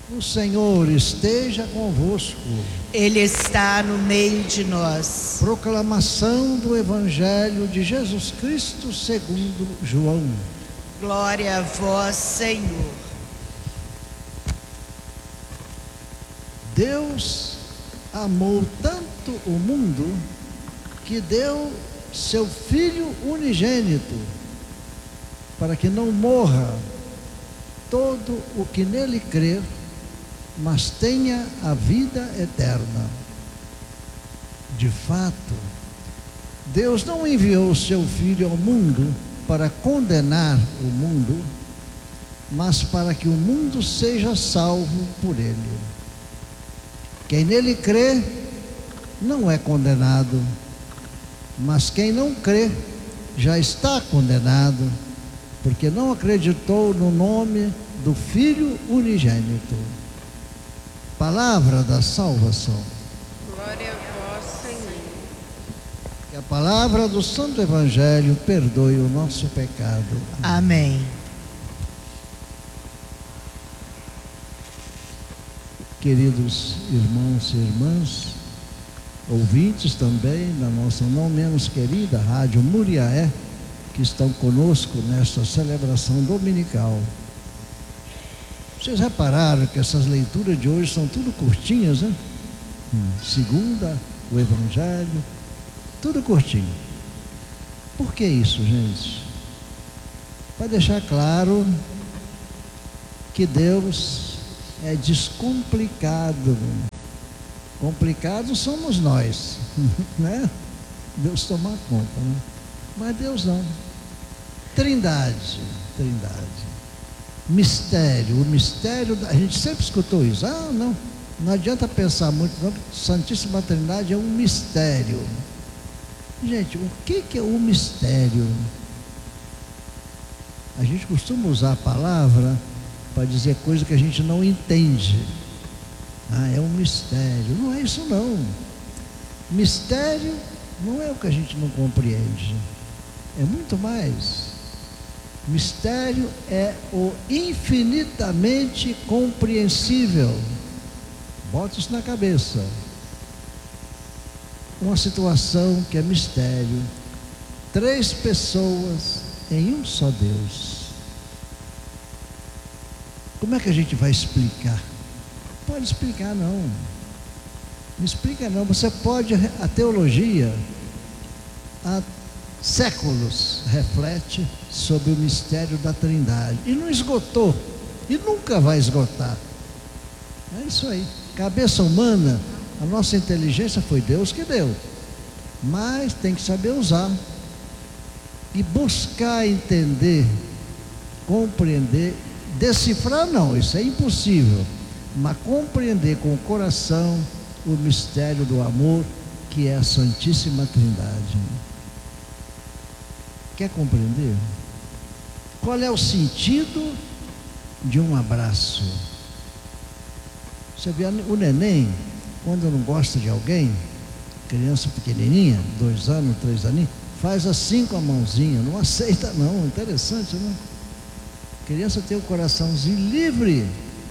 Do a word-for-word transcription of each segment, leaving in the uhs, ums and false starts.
O Senhor esteja convosco. Ele está no meio de nós. Proclamação do Evangelho de Jesus Cristo segundo João. Glória a vós, Senhor. Deus amou tanto o mundo que deu seu Filho unigênito, para que não morra todo o que nele crer, mas tenha a vida eterna. De fato, Deus não enviou o seu Filho ao mundo para condenar o mundo, mas para que o mundo seja salvo por ele. Quem nele crê não é condenado, mas quem não crê já está condenado, porque não acreditou no nome do Filho unigênito. Palavra da salvação. Glória a vós, Senhor. Que a palavra do Santo Evangelho perdoe o nosso pecado. Amém. Queridos irmãos e irmãs, ouvintes também da nossa não menos querida Rádio Muriaé, que estão conosco nesta celebração dominical. Vocês repararam que essas leituras de hoje são tudo curtinhas, né? Hum. Segunda, o Evangelho, tudo curtinho. Por que isso, gente? Para deixar claro que Deus é descomplicado. Complicados somos nós, né? Deus toma conta, né? Mas Deus não. Trindade, Trindade. Mistério, o mistério, da, a gente sempre escutou isso. Ah, não, não adianta pensar muito, não, Santíssima Trindade é um mistério. Gente, o que, que é o mistério? A gente costuma usar a palavra para dizer coisa que a gente não entende. Ah, é um mistério. Não é isso não. Mistério não é o que a gente não compreende. É muito mais. Mistério é o infinitamente compreensível. Bota isso na cabeça. Uma situação que é mistério. Três pessoas em um só Deus. Como é que a gente vai explicar? Pode explicar não. Não explica não. Você pode, a teologia, a séculos reflete sobre o mistério da Trindade e não esgotou e nunca vai esgotar. É isso aí. Cabeça humana, a nossa inteligência foi Deus que deu, mas tem que saber usar e buscar entender, compreender, decifrar não, isso é impossível, mas compreender com o coração o mistério do amor que é a Santíssima Trindade. Quer compreender? Qual é o sentido de um abraço? Você vê o neném, quando não gosta de alguém, criança pequenininha, dois anos, três aninhos, faz assim com a mãozinha, não aceita não, interessante, não? A criança tem o coraçãozinho livre,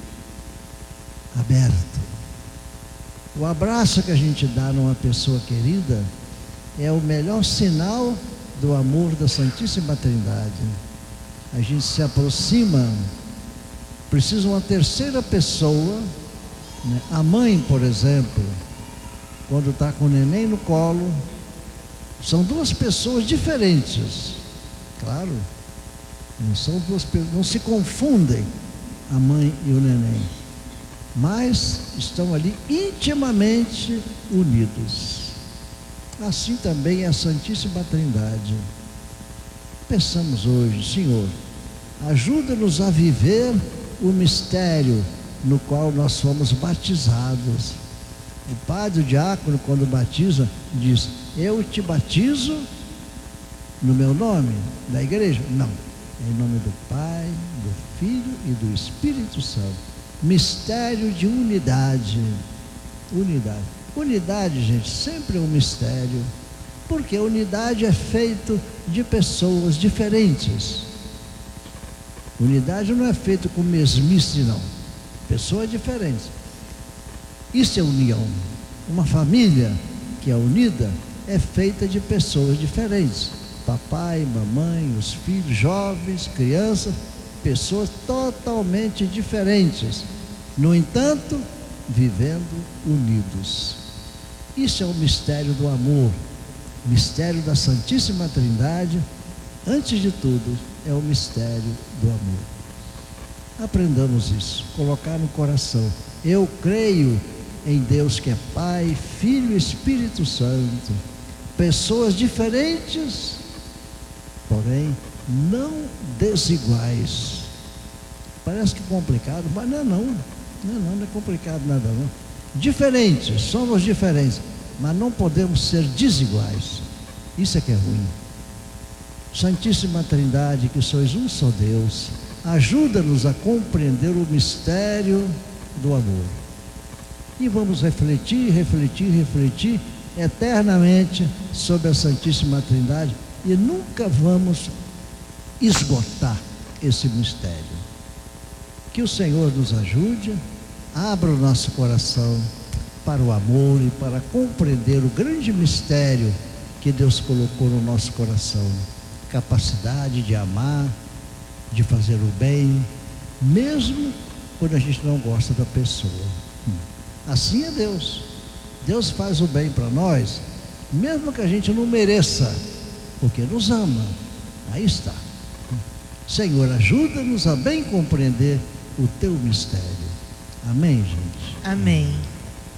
aberto. O abraço que a gente dá numa pessoa querida é o melhor sinal do amor da Santíssima Trindade. A gente se aproxima, precisa uma terceira pessoa, né? A mãe, por exemplo, quando está com o neném no colo, são duas pessoas diferentes, claro, não são duas pessoas, não se confundem a mãe e o neném, mas estão ali intimamente unidos. Assim também é a Santíssima Trindade. Pensamos hoje, Senhor, ajuda-nos a viver o mistério no qual nós fomos batizados. O padre, o diácono, quando batiza, diz: eu te batizo no meu nome, da igreja? Não, é em nome do Pai, do Filho e do Espírito Santo. Mistério de unidade. Unidade. Unidade, gente, sempre é um mistério, porque a unidade é feita de pessoas diferentes. Unidade não é feita com mesmice, não. Pessoas diferentes. Isso é união. Uma família que é unida é feita de pessoas diferentes. Papai, mamãe, os filhos, jovens, crianças, pessoas totalmente diferentes. No entanto, vivendo unidos. Isso é o mistério do amor, mistério da Santíssima Trindade. Antes de tudo, é o mistério do amor. Aprendamos isso, colocar no coração. Eu creio em Deus que é Pai, Filho e Espírito Santo. Pessoas diferentes, porém não desiguais. Parece que é complicado, mas não é não. Não é não, não é complicado nada não. Diferentes, somos diferentes, mas não podemos ser desiguais. Isso é que é ruim. Santíssima Trindade, que sois um só Deus, ajuda-nos a compreender o mistério do amor. E vamos refletir, refletir, refletir eternamente sobre a Santíssima Trindade e nunca vamos esgotar esse mistério. Que o Senhor nos ajude, abra o nosso coração para o amor e para compreender o grande mistério que Deus colocou no nosso coração. Capacidade de amar, de fazer o bem, mesmo quando a gente não gosta da pessoa. Assim é Deus. Deus faz o bem para nós, mesmo que a gente não mereça, porque nos ama. Aí está. Senhor, ajuda-nos a bem compreender o teu mistério. Amém, gente? Amém.